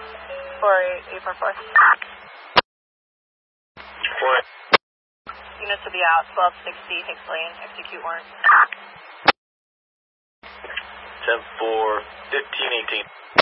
48844. 4. Units will be out 1260 Hicks Lane, execute warrant. 10-4, 1518.